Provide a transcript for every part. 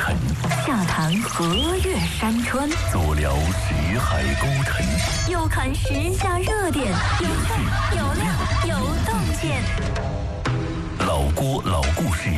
尘， 下谈河岳山川， 坐聊西海孤城， 又看时下热点，有趣有料有洞见。 老郭老故事。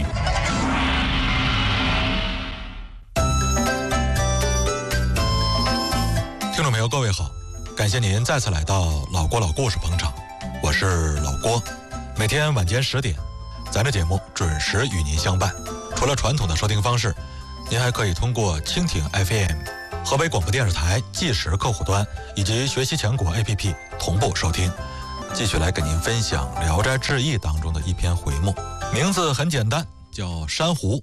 听众朋友，各位好，感谢您再次来到老郭老故事捧场，我是老郭。每天晚间10点，咱的节目准时与您相伴。除了传统的收听方式，您还可以通过蜻蜓 FM、河北广播电视台即时客户端以及学习强国 APP 同步收听。继续来给您分享《聊斋志异》当中的一篇回目，名字很简单，叫《珊瑚》。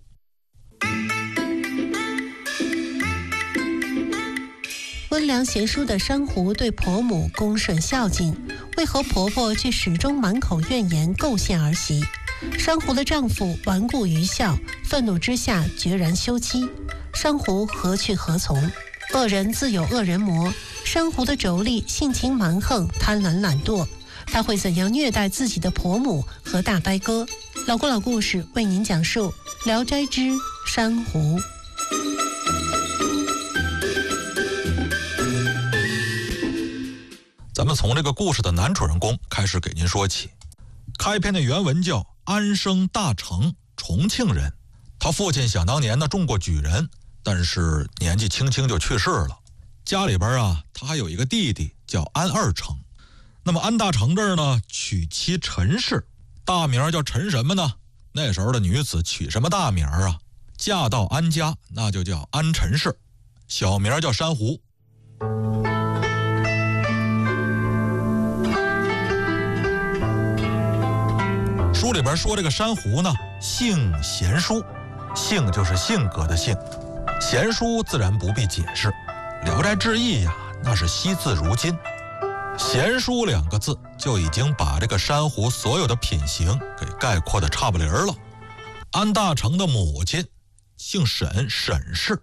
温良贤淑的珊瑚对婆母恭顺孝敬，为何婆婆却始终满口怨言构陷儿媳？珊瑚的丈夫顽固愚孝，愤怒之下决然休妻。珊瑚何去何从？恶人自有恶人磨。珊瑚的妯娌性情蛮横，贪婪懒惰，她会怎样虐待自己的婆母和大伯哥？老郭老故事为您讲述《聊斋之珊瑚》。 咱们从这个故事的男主人公开始给您说起。开篇的原文叫安生大成，重庆人。他父亲想当年呢中过举人，但是年纪轻轻就去世了。家里边啊，他还有一个弟弟叫安二成。那么安大成这儿呢，娶妻陈氏，大名叫陈什么呢？那时候的女子取什么大名啊？嫁到安家，那就叫安陈氏，小名叫珊瑚。书里边说这个珊瑚呢，性贤淑，性就是性格的性，贤淑自然不必解释，聊斋志异呀，那是惜字如金。贤淑2个字就已经把这个珊瑚所有的品行给概括的差不离了。安大成的母亲姓沈，沈氏。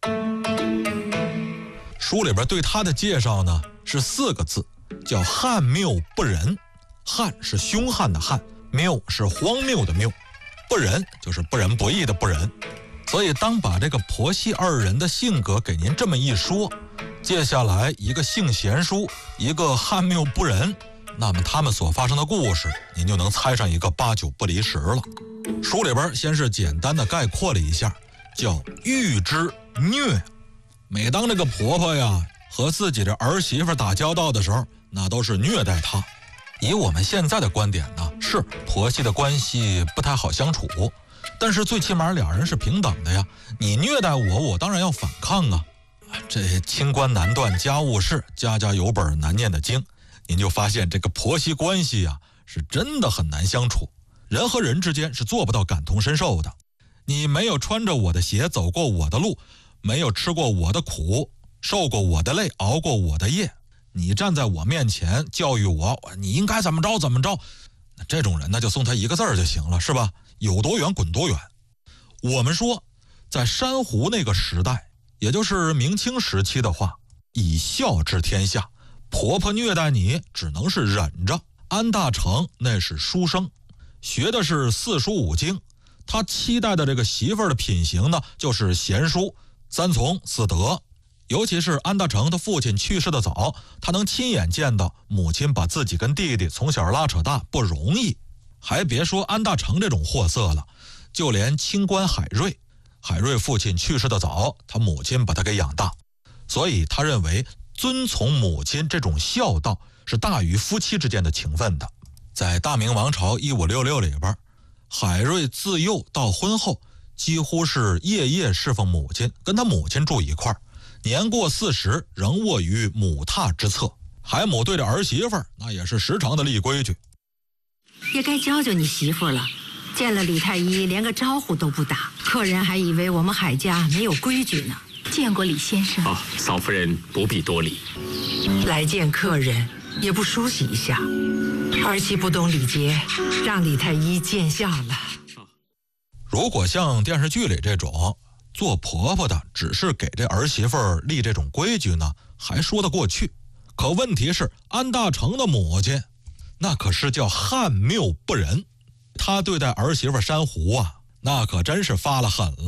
书里边对他的介绍呢是4个字，叫汉谬不仁。汉是凶悍的汉，谬是荒谬的谬，不仁就是不仁不义的不仁。所以当把这个婆媳2人的性格给您这么一说，接下来一个性贤淑，一个汉谬不仁，那么他们所发生的故事您就能猜上一个8、9不离10了。书里边先是简单的概括了一下，叫欲之虐。每当这个婆婆呀和自己的儿媳妇打交道的时候，那都是虐待她。以我们现在的观点呢，是婆媳的关系不太好相处，但是最起码2人是平等的呀。你虐待我，我当然要反抗啊。这清官难断家务事，家家有本难念的经。您就发现这个婆媳关系呀，是真的很难相处。人和人之间是做不到感同身受的。你没有穿着我的鞋走过我的路，没有吃过我的苦，受过我的累，熬过我的夜，你站在我面前教育我，你应该怎么着怎么着，那这种人那就送他1个字就行了，是吧？有多远滚多远。我们说在珊瑚那个时代，也就是明清时期的话，以孝治天下，婆婆虐待你只能是忍着。安大成那是书生，学的是4书5经，他期待的这个媳妇儿的品行呢，就是贤淑、3从4德。尤其是安大成的父亲去世的早，他能亲眼见到母亲把自己跟弟弟从小拉扯大不容易。还别说安大成这种货色了，就连清官海瑞父亲去世的早，他母亲把他给养大，所以他认为遵从母亲这种孝道是大于夫妻之间的情分的。在大明王朝1566里边，海瑞自幼到婚后几乎是夜夜侍奉母亲，跟他母亲住一块儿，年过40仍卧于母榻之侧。海母对着儿媳妇儿那也是时常的立规矩。 也该教教你媳妇了，见了李太医连个招呼都不打，客人还以为我们海家没有规矩呢。 见过李先生。 嫂夫人不必多礼。 来见客人也不梳洗一下，儿媳不懂礼节，让李太医见笑了。 如果像电视剧里这种做婆婆的只是给这儿媳妇儿立这种规矩呢，还说得过去。可问题是安大成的母亲那可是叫汉谬不仁，他对待儿媳妇珊瑚啊，那可真是发了狠了。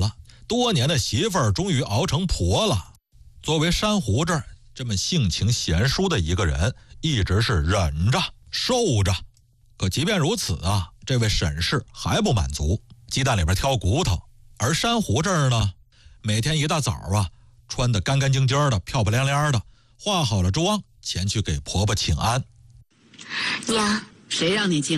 多年的媳妇儿终于熬成婆了。作为珊瑚这儿这么性情贤淑的一个人，一直是忍着受着。可即便如此啊，这位沈氏还不满足，鸡蛋里边挑骨头。而珊瑚这儿呢，每天一大早啊，穿得干干净净的，漂漂亮亮的，化好了妆，前去给婆婆请安。 娘， 谁让你进